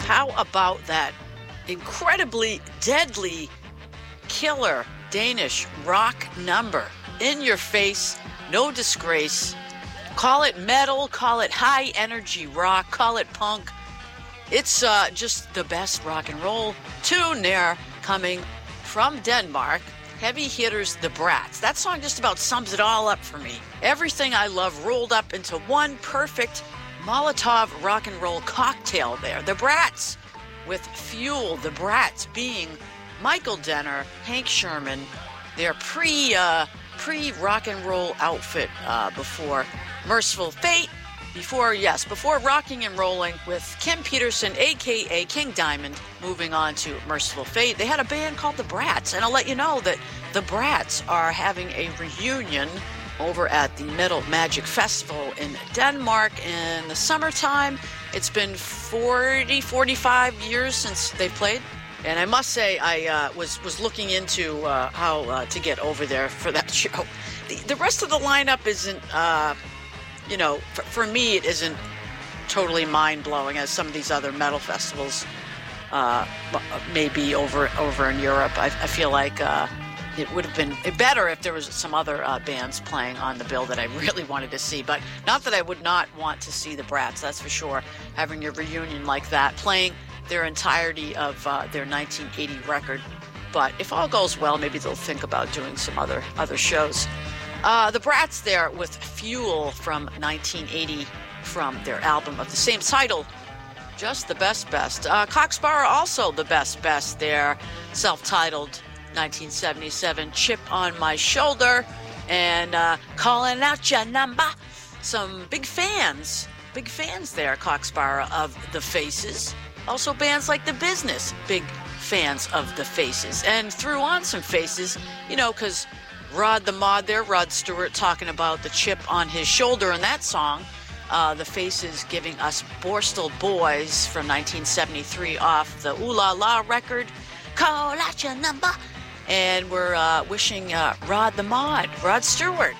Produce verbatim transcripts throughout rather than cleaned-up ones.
How about that incredibly deadly killer Danish rock number? In your face, no disgrace. Call it metal, call it high energy rock, call it punk. It's uh, just the best rock and roll tune there, coming from Denmark. Heavy hitters, the Brats. That song just about sums it all up for me. Everything I love rolled up into one perfect Molotov rock and roll cocktail there. The Brats with Fuel. The Brats being Michael Denner, Hank Sherman, their pre uh, pre rock and roll outfit uh, before Merciful Fate. Before, yes, before rocking and rolling with Kim Peterson, a k a. King Diamond, moving on to Merciful Fate, they had a band called the Brats. And I'll let you know that the Brats are having a reunion over at the Metal Magic Festival in Denmark in the summertime. It's been forty, forty-five years since they played. And I must say, I uh, was, was looking into uh, how uh, to get over there for that show. The, the rest of the lineup isn't... Uh, You know, for, for me, it isn't totally mind-blowing as some of these other metal festivals uh, maybe over over in Europe. I, I feel like uh, it would have been better if there was some other uh, bands playing on the bill that I really wanted to see. But not that I would not want to see the Brats, that's for sure. Having a reunion like that, playing their entirety of uh, their nineteen eighty record. But if all goes well, maybe they'll think about doing some other other shows. Uh, the Brats there with Fuel from nineteen eighty from their album of the same title, Just the Best Best. Uh, Cock Sparrer also the best best there, self-titled nineteen seventy-seven, Chip on My Shoulder, and uh, Calling Out Your Number. Some big fans, big fans there, Cock Sparrer, of The Faces. Also bands like The Business, big fans of The Faces. And threw on some Faces, you know, because... Rod the Mod there, Rod Stewart, talking about the chip on his shoulder in that song. Uh, the Faces giving us Borstal Boys from nineteen seventy-three off the Ooh La La record, Call Out Your Number. And we're uh, wishing uh, Rod the Mod, Rod Stewart,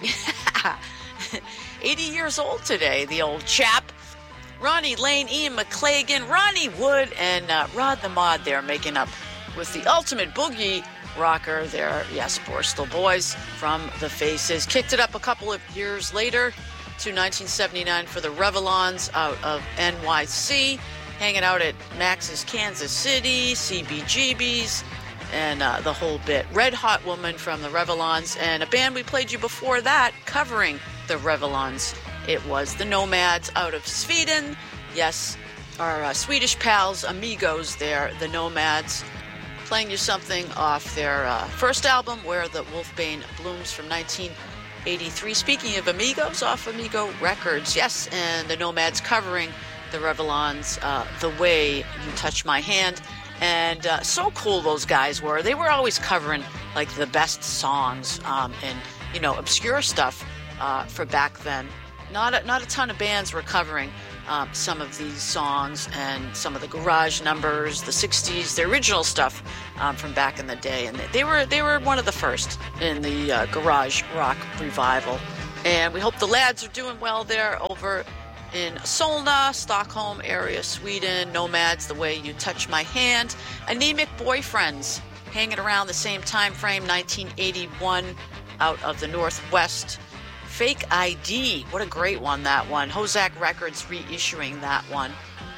eighty years old today, the old chap. Ronnie Lane, Ian McClagan, Ronnie Wood, and uh, Rod the Mod there making up with the ultimate boogie rocker there, yes, Borstal Boys from The Faces. Kicked it up a couple of years later to nineteen seventy-nine for the Revlons out of N Y C, hanging out at Max's Kansas City, C B G B's, and uh, the whole bit. Red Hot Woman from the Revlons, and a band we played you before that covering the Revlons. It was the Nomads out of Sweden. Yes, our uh, Swedish pals, amigos there, the Nomads. Playing you something off their uh, first album, Where the Wolfbane Blooms, from nineteen eighty-three. Speaking of amigos, off Amigo Records, yes, and the Nomads covering the Revlons, uh, The Way You Touch My Hand. And uh, so cool those guys were. They were always covering like the best songs um, and, you know, obscure stuff uh, for back then. Not a, not a ton of bands were covering Um, some of these songs and some of the garage numbers, the sixties, the original stuff um, from back in the day, and they were they were one of the first in the uh, garage rock revival. And we hope the lads are doing well there over in Solna, Stockholm area, Sweden. Nomads, The Way You Touch My Hand. Anemic Boyfriends, hanging around the same time frame, nineteen eighty-one, out of the Northwest. Fake I D, what a great one, that one. Hozak Records reissuing that one.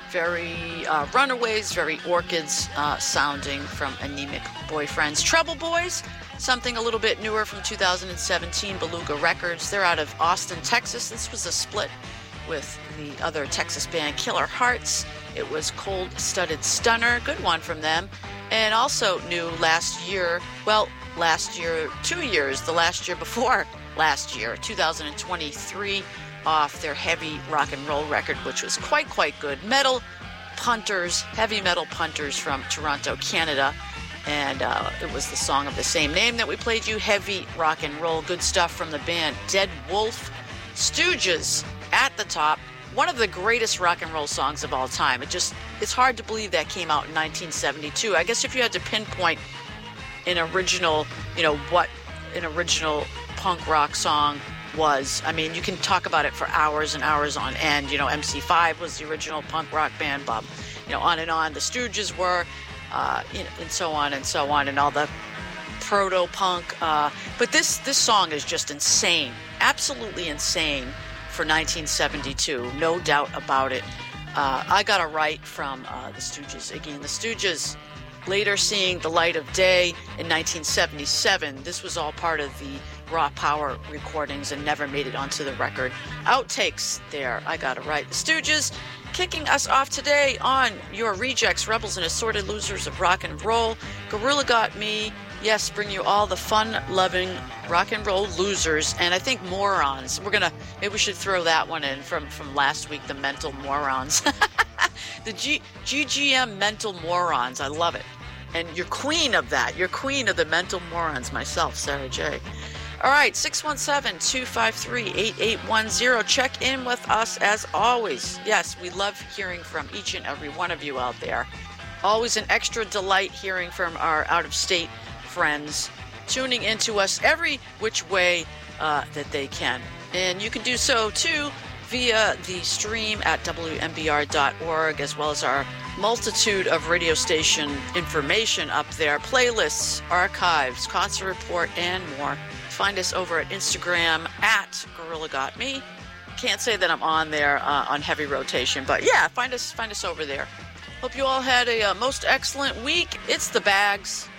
Very uh, Runaways, very Orchids uh, sounding from Anemic Boyfriends. Trouble Boys, something a little bit newer from two thousand seventeen, Beluga Records. They're out of Austin, Texas. This was a split with the other Texas band Killer Hearts. It was Cold Studded Stunner, good one from them. And also new last year, well, last year, two years, the last year before last year, two thousand twenty-three, off their heavy rock and roll record, which was quite, quite good. Metal Punters, heavy metal punters from Toronto, Canada. And uh, it was the song of the same name that we played you, heavy rock and roll. Good stuff from the band Dead Wolf. Stooges at the top. One of the greatest rock and roll songs of all time. It just, it's hard to believe that came out in nineteen seventy-two. I guess if you had to pinpoint an original, you know, what an original punk rock song was, I mean, you can talk about it for hours and hours on end. You know, M C five was the original punk rock band. Bob you know, on and on. The Stooges were, uh, you know, and so on and so on, and all the proto-punk. Uh, but this this song is just insane, absolutely insane for nineteen seventy-two, no doubt about it. Uh, I got a write from uh, the Stooges, Iggy and the Stooges, later seeing the light of day in nineteen seventy-seven. This was all part of the Raw Power recordings and never made it onto the record. Outtakes there, I got it right. The Stooges kicking us off today on your Rejects, Rebels, and Assorted Losers of Rock and Roll. Gorilla Got Me, yes, bring you all the fun-loving rock and roll losers, and I think morons. We're gonna, maybe we should throw that one in from, from last week, the mental morons. The G, GGM mental morons, I love it. And you're queen of that. You're queen of the mental morons, myself, Sarah J. All right, six one seven, two five three, eight eight one zero. Check in with us as always. Yes, we love hearing from each and every one of you out there. Always an extra delight hearing from our out-of-state friends, tuning into us every which way uh, that they can. And you can do so, too, via the stream at W M B R dot org, as well as our multitude of radio station information up there, playlists, archives, concert report, and more. Find us over at Instagram at Gorilla Got Me. Can't say that I'm on there uh, on heavy rotation, but yeah, find us find us over there. Hope you all had a uh, most excellent week. It's the Bags.